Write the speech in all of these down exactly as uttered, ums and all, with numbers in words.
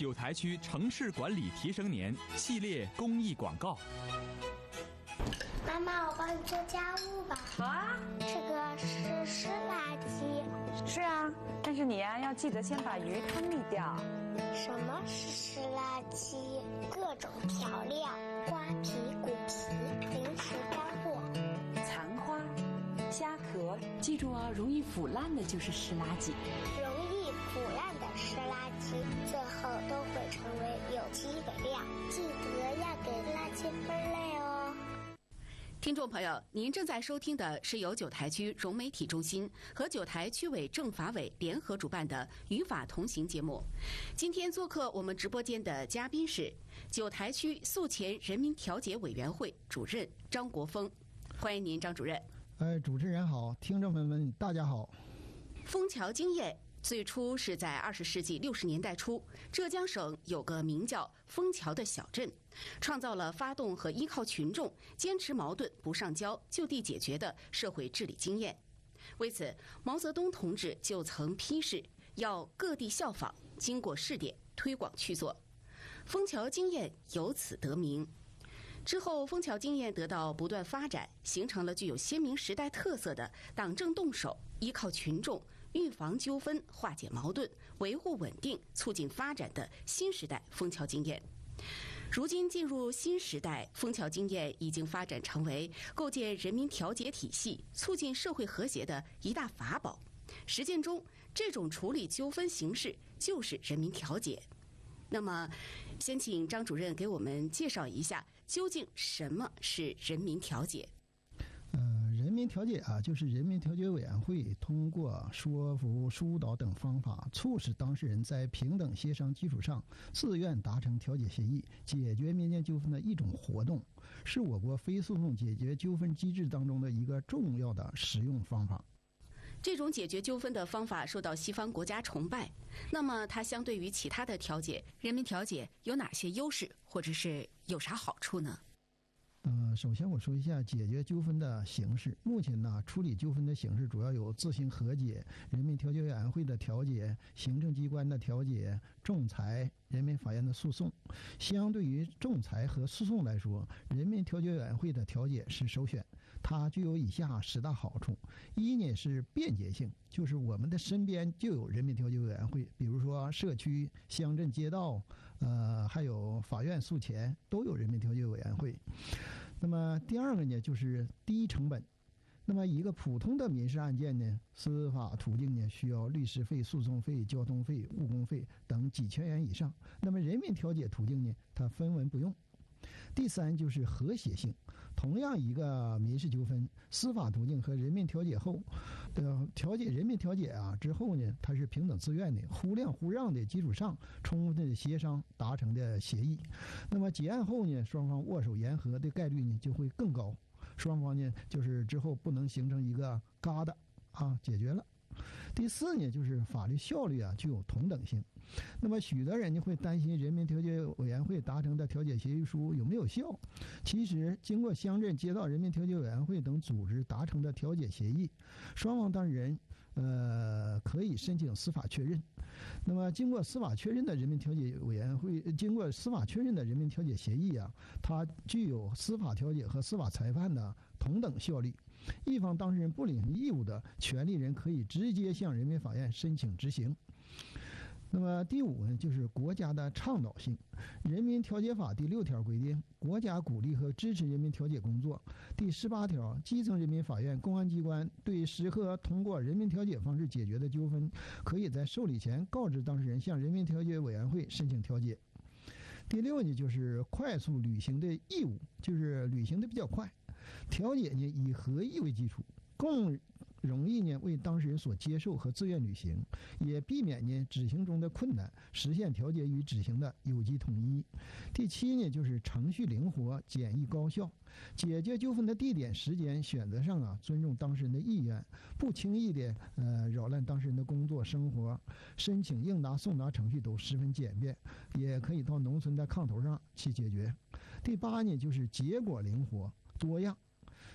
九台区城市管理提升年系列公益广告。 妈妈，我帮你做家务吧。 好啊。 这个是湿垃圾。 是啊，但是你呀、啊、要记得先把鱼汤沥掉。 什么是湿垃圾？各种调料、瓜皮、骨皮、零食干货、 残花、虾壳，记住啊，容易腐烂的就是湿垃圾。 容易腐烂的湿垃圾，最后都会成为有机肥料。记得要给垃圾分类哦。 听众朋友，您正在收听的是由九台区融媒体中心和九台区委政法委联合主办的《与法同行》节目。今天做客我们直播间的嘉宾是九台区诉前人民调解委员会主任张国峰，欢迎您，张主任。 呃，主持人好，听众朋友们大家好。 枫桥经验最初是在二十世纪六十年代初，浙江省有个名叫枫桥的小镇，创造了发动和依靠群众坚持矛盾不上交就地解决的社会治理经验。为此，毛泽东同志就曾批示要各地效仿，经过试点推广去做，枫桥经验由此得名。之后，枫桥经验得到不断发展，形成了具有鲜明时代特色的党政动手、依靠群众、预防纠纷、化解矛盾、维护稳定、促进发展的新时代枫桥经验。如今进入新时代，枫桥经验已经发展成为构建人民调解体系、促进社会和谐的一大法宝。实践中，这种处理纠纷形式就是人民调解。那么，先请张主任给我们介绍一下，究竟什么是人民调解？ 呃，人民调解啊，就是人民调解委员会通过说服、疏导等方法，促使当事人在平等协商基础上自愿达成调解协议，解决民间纠纷的一种活动，是我国非诉讼解决纠纷机制当中的一个重要的实用方法。 这种解决纠纷的方法受到西方国家崇拜，那么它相对于其他的调解，人民调解有哪些优势，或者是有啥好处呢？ 呃，首先我说一下解决纠纷的形式。目前呢，处理纠纷的形式主要有自行和解、人民调解委员会的调解、行政机关的调解、仲裁、人民法院的诉讼。相对于仲裁和诉讼来说，人民调解委员会的调解是首选。它具有以下十大好处：一呢是便捷性，就是我们的身边就有人民调解委员会，比如说社区、乡镇街道，呃，还有法院诉前都有人民调解委员会。那么第二个呢，就是低成本。那么一个普通的民事案件呢，司法途径呢需要律师费、诉讼费、交通费、误工费等几千元以上。那么人民调解途径呢，它分文不用。第三就是和谐性，同样一个民事纠纷，司法途径和人民调解后，呃，调解人民调解啊之后呢，它是平等自愿的、互谅互让的基础上，充分的协商达成的协议。那么结案后呢，双方握手言和的概率呢就会更高，双方呢就是之后不能形成一个疙瘩啊，解决了。第四呢，就是法律效率啊具有同等性。那么许多人就会担心人民调解委员会达成的调解协议书有没有效？其实经过乡镇街道人民调解委员会等组织达成的调解协议，双方当事人呃可以申请司法确认。那么经过司法确认的人民调解委员会，经过司法确认的人民调解协议啊，它具有司法调解和司法裁判的同等效力。一方当事人不领义务的权利人可以直接向人民法院申请执行。那么第五呢，就是国家的倡导性。人民调解法第六条规定，国家鼓励和支持人民调解工作。第十八条，基层人民法院、公安机关对适合通过人民调解方式解决的纠纷，可以在受理前告知当事人向人民调解委员会申请调解。第六呢，就是快速履行的义务，就是履行的比较快。调解呢以合意为基础，更容易呢为当事人所接受和自愿履行，也避免呢执行中的困难，实现调解与执行的有机统一。第七呢，就是程序灵活、简易高效，解决纠纷的地点、时间选择上啊，尊重当事人的意愿，不轻易的呃扰乱当事人的工作生活，申请应答送答程序都十分简便，也可以到农村的炕头上去解决。第八呢，就是结果灵活多样。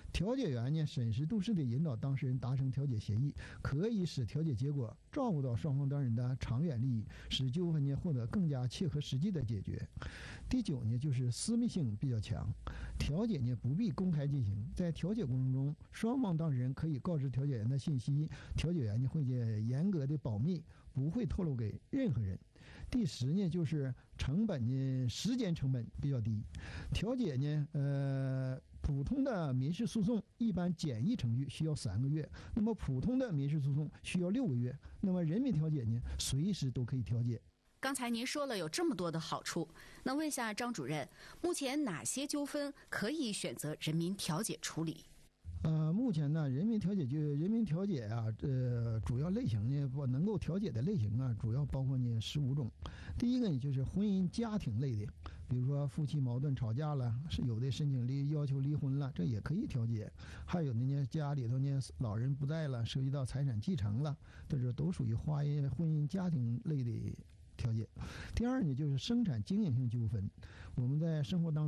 调解员呢，审时度势地引导当事人达成调解协议，可以使调解结果照顾到双方当事人的长远利益，使纠纷呢获得更加切合实际的解决。第九呢，就是私密性比较强，调解呢不必公开进行，在调解过程中，双方当事人可以告知调解员的信息，调解员呢会严格的保密，不会透露给任何人。第十呢，就是成本呢，时间成本比较低。调解呢，呃，普通的民事诉讼一般简易程序需要三个月，那么普通的民事诉讼需要六个月。那么人民调解呢，随时都可以调解。 刚才您说了有这么多的好处，那问一下张主任，目前哪些纠纷可以选择人民调解处理？ 呃，目前呢，人民调解就人民调解啊，呃，主要类型呢，不能够调解的类型啊，主要包括呢十五种。第一个呢，就是婚姻家庭类的，比如说夫妻矛盾吵架了，是有的申请离要求离婚了，这也可以调解。还有的呢，家里头呢老人不在了，涉及到财产继承了，这是都属于婚姻婚姻家庭类的调解。第二呢，就是生产经营性纠纷，我们在生活当中